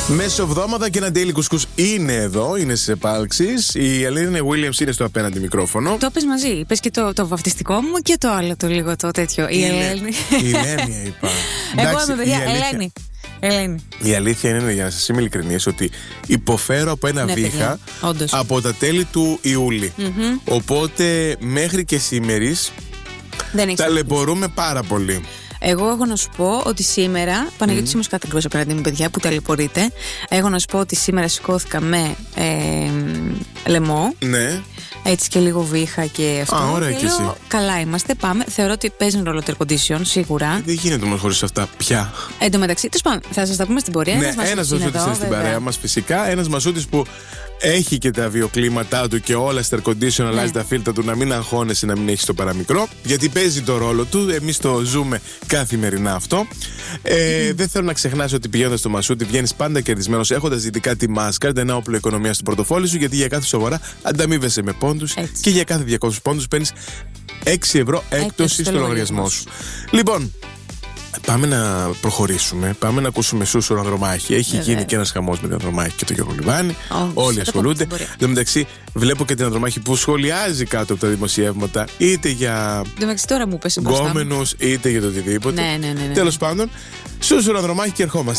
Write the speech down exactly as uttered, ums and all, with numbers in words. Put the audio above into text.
Μεσοβδόμαδα και ένα daily κουσκούς είναι εδώ, είναι στις επάλξεις. Η Ελένη Williams είναι στο απέναντι μικρόφωνο. Το πες μαζί, πες και το, το βαφτιστικό μου και το άλλο το λίγο το τέτοιο. Η, η Ελένη. Η Ελένη είπα. Εγώ είμαι παιδιά, Ελένη. Ελένη. Η αλήθεια είναι, για να σας είμαι ειλικρινής, ότι υποφέρω από ένα ναι, βήχα παιδιά, από τα τέλη του Ιούλη. Mm-hmm. Οπότε μέχρι και σήμερις ταλαιπωρούμε πάρα πολύ. Εγώ έχω να σου πω ότι σήμερα, Παναγιώτη mm. Σίμος Κάτριγκος απέναντι μου, παιδιά, που ταλαιπωρείτε. Έχω να σου πω ότι σήμερα σηκώθηκα με ε, λαιμό. Ναι. Έτσι και λίγο βήχα και αυτό. Α, ωραία και εσύ. Καλά είμαστε, πάμε. Θεωρώ ότι παίζει ρόλο το air condition, σίγουρα. Δεν γίνεται όμως χωρίς αυτά πια. Εν τω μεταξύ, τέλος πάντων, θα σας τα πούμε στην πορεία. Ναι, ένας Μασούτης είναι, είναι στην παρέα μας φυσικά. Ένας Μασούτης που έχει και τα βιοκλίματά του και όλα στα air condition, ναι. Αλλάζει τα φίλτρα του, να μην αγχώνεσαι, να μην έχει το παραμικρό. Γιατί παίζει το ρόλο του. Εμείς το ζούμε καθημερινά αυτό. Ε, mm. Δεν θέλω να ξεχνάς ότι πηγαίνοντας στο Μασούτη βγαίνεις πάντα κερδισμένος έχοντας δυτικά τη Mastercard, ένα όπλο οικονομία στο πορτοφόλι σου. Γιατί για κάθε σοβαρά ανταμείβεσαι με πόντους και για κάθε διακόσιους πόντους παίρνεις έξι ευρώ έκπτωση στο λογαριασμό σου. Λοιπόν, πάμε να προχωρήσουμε. Πάμε να ακούσουμε Σούσου Ανδρομάχη. Έχει Βέβαια. γίνει και ένας χαμός με την Ανδρομάχη και τον Γιώργο Λιβάνη. Oh, Όλοι ασχολούνται. Εν τω μεταξύ, βλέπω και την Ανδρομάχη που σχολιάζει κάτω από τα δημοσιεύματα, είτε για γκόμενους, είτε για το οτιδήποτε. Ναι, ναι, ναι, ναι. Τέλος πάντων, Σούσου Ανδρομάχη και ερχόμαστε.